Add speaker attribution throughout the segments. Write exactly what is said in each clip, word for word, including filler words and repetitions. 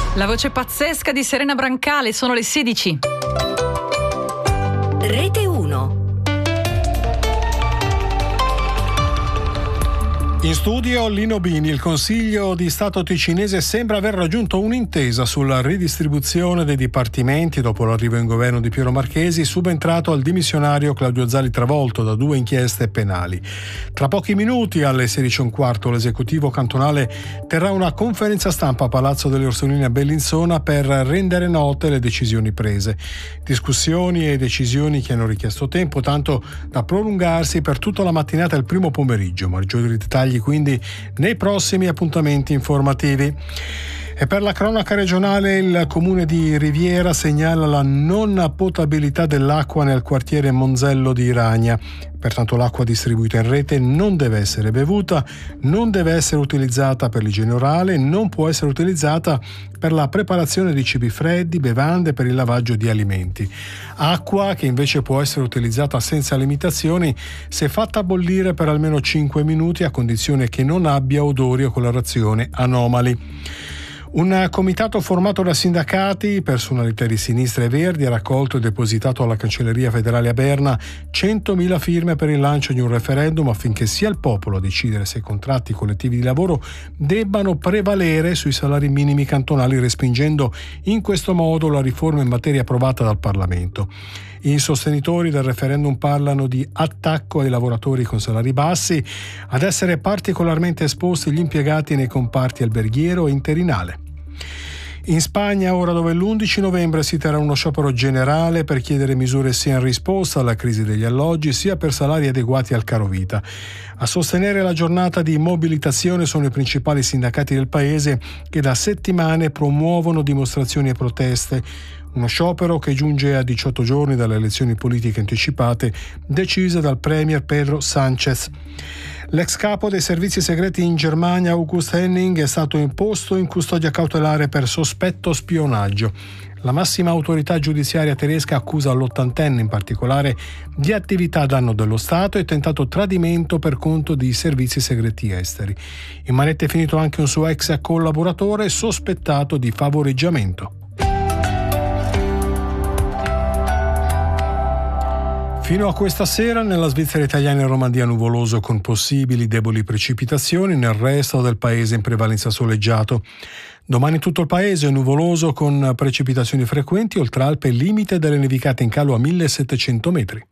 Speaker 1: La voce pazzesca di Serena Brancale, sono le sedici.
Speaker 2: Rete uno.
Speaker 3: In studio Lino Bini. Il Consiglio di Stato ticinese sembra aver raggiunto un'intesa sulla ridistribuzione dei dipartimenti dopo l'arrivo in governo di Piero Marchesi, subentrato al dimissionario Claudio Zali travolto da due inchieste penali. Tra pochi minuti, alle sedici e un quarto, l'esecutivo cantonale terrà una conferenza stampa a Palazzo delle Orsoline a Bellinzona per rendere note le decisioni prese. Discussioni e decisioni che hanno richiesto tempo, tanto da prolungarsi per tutta la mattinata e il primo pomeriggio. Maggiori dettagli quindi nei prossimi appuntamenti informativi. E per la cronaca regionale, il comune di Riviera segnala la non potabilità dell'acqua nel quartiere Monzello di Ragna. Pertanto l'acqua distribuita in rete non deve essere bevuta, non deve essere utilizzata per l'igiene orale, non può essere utilizzata per la preparazione di cibi freddi, bevande, per il lavaggio di alimenti. Acqua che invece può essere utilizzata senza limitazioni se fatta bollire per almeno cinque minuti, a condizione che non abbia odori o colorazione anomali. Un comitato formato da sindacati, personalità di sinistra e verdi ha raccolto e depositato alla Cancelleria federale a Berna centomila firme per il lancio di un referendum affinché sia il popolo a decidere se i contratti collettivi di lavoro debbano prevalere sui salari minimi cantonali, respingendo in questo modo la riforma in materia approvata dal Parlamento. I sostenitori del referendum parlano di attacco ai lavoratori con salari bassi, ad essere particolarmente esposti gli impiegati nei comparti alberghiero e interinale. In Spagna, ora dove l'undici novembre si terrà uno sciopero generale per chiedere misure sia in risposta alla crisi degli alloggi, sia per salari adeguati al carovita. A sostenere la giornata di mobilitazione sono i principali sindacati del paese, che da settimane promuovono dimostrazioni e proteste. Uno sciopero che giunge a diciotto giorni dalle elezioni politiche anticipate decise dal premier Pedro Sánchez. L'ex capo dei servizi segreti in Germania, August Henning, è stato imposto in custodia cautelare per sospetto spionaggio. La massima autorità giudiziaria tedesca accusa l'ottantenne in particolare di attività a danno dello Stato e tentato tradimento per conto di servizi segreti esteri. In manette è finito anche un suo ex collaboratore sospettato di favoreggiamento. Fino a questa sera nella Svizzera italiana e Romandia nuvoloso con possibili deboli precipitazioni, nel resto del paese in prevalenza soleggiato. Domani tutto il paese è nuvoloso con precipitazioni frequenti, oltre Alpe limite delle nevicate in calo a millesettecento metri.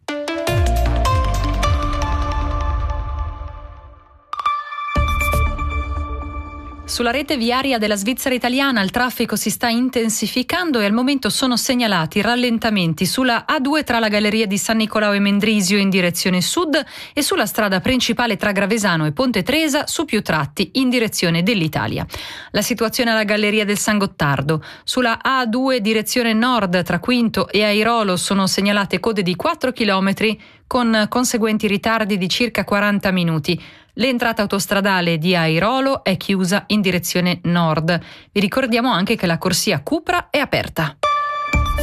Speaker 1: Sulla rete viaria della Svizzera italiana il traffico si sta intensificando e al momento sono segnalati rallentamenti sulla A due tra la galleria di San Nicolao e Mendrisio in direzione sud e sulla strada principale tra Gravesano e Ponte Tresa su più tratti in direzione dell'Italia. La situazione alla galleria del San Gottardo. Sulla A due direzione nord tra Quinto e Airolo sono segnalate code di quattro chilometri con conseguenti ritardi di circa quaranta minuti. L'entrata autostradale di Airolo è chiusa in direzione nord. Vi ricordiamo anche che la corsia Cupra è aperta.